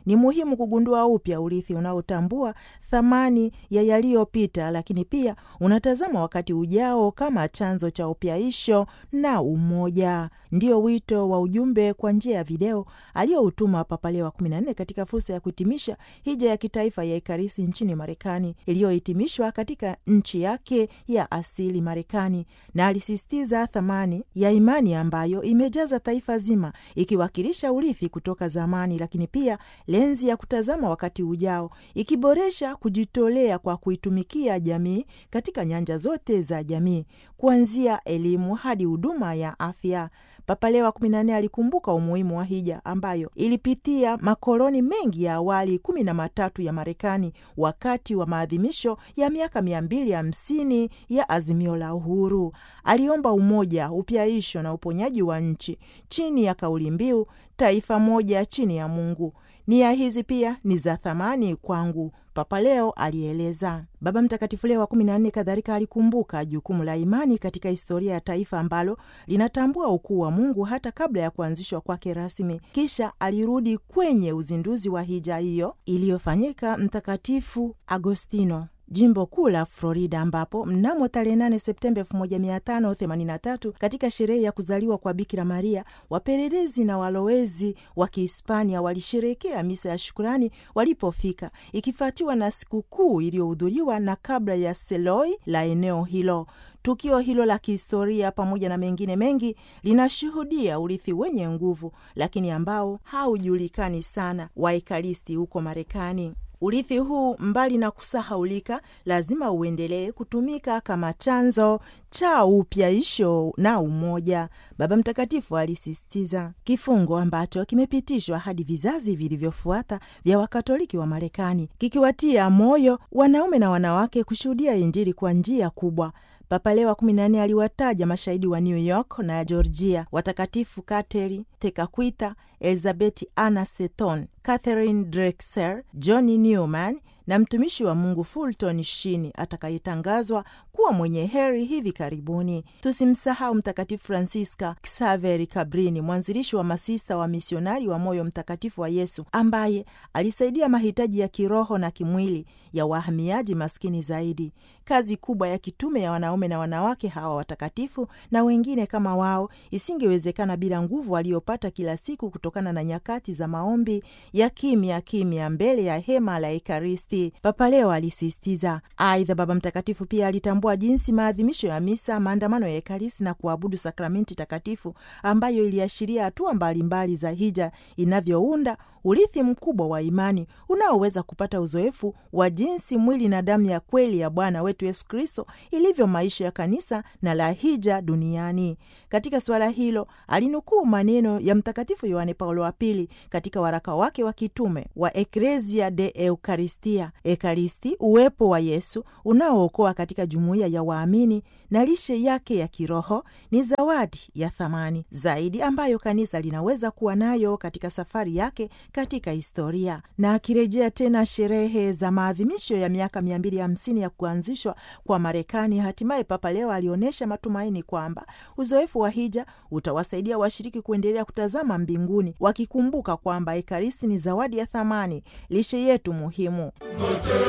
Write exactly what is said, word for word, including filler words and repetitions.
Ni muhimu kugundua upya urithi unaotambua thamani ya yaliyopita, lakini pia unatazama wakati ujao kama chanzo cha upyaisho na umoja. Ndio wito wa ujumbe kwa njia ya video aliyoutuma Papa Leo wa kumi na nne katika fursa ya kuhitimisha hija ya kitaifa ya Ekaristi nchini Marekani, iliyohitimishwa katika nchi yake ya asili Marekani, na alisisitiza thamani ya imani ambayo imejaza taifa zima, ikiwakilisha urithi kutoka zamani, lakini pia lenzi ya kutazama wakati ujao, ikiboresha kujitolea kwa kuitumikia jamii katika nyanja zote za jamii, kuanzia elimu hadi huduma ya afya. Papa Leo wa kumi na nne alikumbuka umuhimu wa hija ambayo ilipitia makoloni mengi ya awali kumi na matatu ya Marekani wakati wa maadhimisho ya miaka mia mbili hamsini ya Azimio la Uhuru. Aliomba umoja, upyaisho na uponyaji wa nchi chini ya kauli mbiu taifa moja chini ya Mungu. Nia hizi pia ni za thamani kwangu, Papa Leo alieleza. Baba Mtakatifu Leo wa kumi na nne kadhalika alikumbuka jukumu la imani katika historia ya taifa ambalo linatambua ukuu wa Mungu hata kabla ya kuanzishwa kwake rasmi. Kisha alirudi kwenye uzinduzi wa hija hiyo iliyofanyika Mtakatifu Agostino, jimbo kuu la Florida, ambapo mnamo tarehe nane Septemba elfu moja mia tano themanini na tatu katika sherehe ya kuzaliwa kwa Bikira Maria, wapelelezi na walowezi wa Kihispania walisherehekea misa ya shukrani walipofika, ikifuatiwa na sikukuu iliyohudhuriwa na kabla ya seloi la eneo hilo. Tukio hilo la kihistoria pamoja na mengine mengi linashuhudia urithi wenye nguvu, lakini ambao haujulikani sana wa Ekaristi huko Marekani. Urithi huu, mbali na kusahaulika, lazima uendelee kutumika kama chanzo cha upyaisho na umoja, Baba Mtakatifu alisisitiza. Kifungo ambacho kimepitishwa hadi vizazi vilivyofuata vya Wakatoliki wa Marekani, kikiwatia moyo wanaume na wanawake kushuhudia Injili kwa njia kubwa. Papa Leo wa kumi na nne aliwataja mashahidi wa New York na Georgia, watakatifu Kateri Tekakwitha, Elizabeth Anna Seton, Catherine Drexel, John Newman na mtumishi wa Mungu Fulton Sheen atakayetangazwa kuwa mwenye heri hivi karibuni. Tusimsahau Mtakatifu Francisca Xavier Cabrini, mwanzilishi wa masista wa misionari wa Moyo Mtakatifu wa Yesu, ambaye alisaidia mahitaji ya kiroho na kimwili ya wahamiaji maskini zaidi. Kazi kubwa ya kitume ya wanaume na wanawake hawa watakatifu na wengine kama wao isingewezekana bila nguvu waliopata kila siku kutokana na nyakati za maombi ya kimya kimya mbele ya hema la Ekaristi, Papa Leo alisisitiza. Aidha, Baba Mtakatifu pia alitambua jinsi maadhimisho ya misa, maandamano ya Ekaristi na kuabudu sakramenti takatifu, ambayo iliashiria hatua mbalimbali za hija, inavyounda urithi mkubwa wa imani unaoweza kupata uzoefu wa jinsi mwili na damu ya kweli ya Bwana wetu Yesu Kristo ilivyo maisha ya kanisa na la hija duniani. Katika suala hilo alinukuu maneno ya Mtakatifu Yohane Paulo wa Pili katika waraka wake wa kitume wa Ecclesia de Eucharistia, Ekaristi, uwepo wa Yesu unaookoa katika jumuiya ya waamini na lishe yake ya kiroho, ni zawadi ya thamani zaidi ambayo kanisa linaweza kuwa nayo katika safari yake katika historia. Na akirejea tena sherehe za maadhimisho ya miaka mia mbili hamsini ya kuanzishwa kwa Marekani, hatimaye Papa Leo alionyesha matumaini kwamba uzoefu wa hija utawasaidia washiriki kuendelea kutazama mbinguni, wakikumbuka kwamba Ekaristi ni zawadi ya thamani, lishe yetu muhimu.